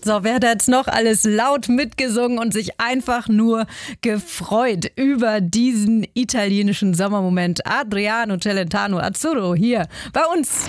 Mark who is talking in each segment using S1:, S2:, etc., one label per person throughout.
S1: So, wer hat jetzt noch alles laut mitgesungen und sich einfach nur gefreut über diesen italienischen Sommermoment? Adriano Celentano Azzurro hier bei uns.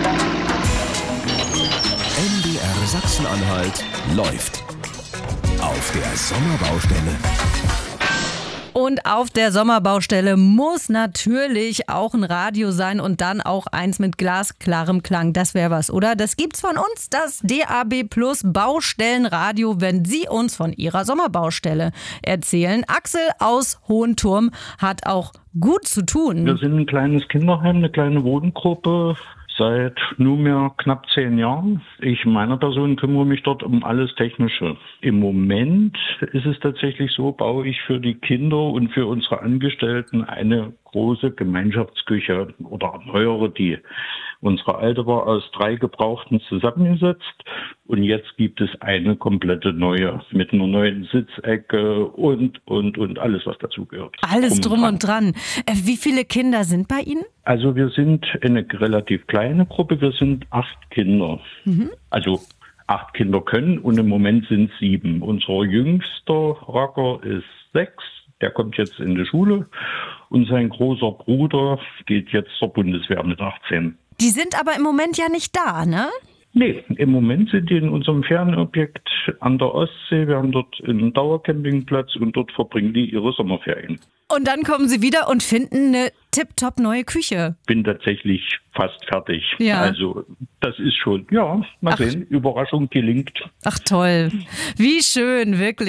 S2: NDR Sachsen-Anhalt läuft auf der Sommerbaustelle.
S1: Und auf der Sommerbaustelle muss natürlich auch ein Radio sein und dann auch eins mit glasklarem Klang. Das wäre was, oder? Das gibt's von uns, das DAB Plus Baustellenradio, wenn Sie uns von Ihrer Sommerbaustelle erzählen. Axel aus Hohenturm hat auch gut zu tun.
S3: Wir sind ein kleines Kinderheim, eine kleine Wohngruppe. Seit nunmehr knapp 10 Jahren. Ich meiner Person kümmere mich dort um alles Technische. Im Moment ist es tatsächlich so, baue ich für die Kinder und für unsere Angestellten eine große Gemeinschaftsküche oder erneuere die. Unsere alte war aus 3 Gebrauchten zusammengesetzt und jetzt gibt es eine komplette neue mit einer neuen Sitzecke und alles, was dazu gehört.
S1: Alles drum und dran. Wie viele Kinder sind bei Ihnen?
S3: Also wir sind eine relativ kleine Gruppe, wir sind 8 Kinder. Also 8 Kinder können und im Moment sind 7. Unser jüngster Rocker ist 6, der kommt jetzt in die Schule und sein großer Bruder geht jetzt zur Bundeswehr mit 18.
S1: Die sind aber im Moment ja nicht da, ne?
S3: Nee, im Moment sind die in unserem Ferienobjekt an der Ostsee. Wir haben dort einen Dauercampingplatz und dort verbringen die ihre Sommerferien.
S1: Und dann kommen sie wieder und finden eine tipptopp neue Küche.
S3: Bin tatsächlich fast fertig.
S1: Ja.
S3: Also das ist schon, ja, mal sehen, Überraschung gelingt.
S1: Ach toll, wie schön, wirklich.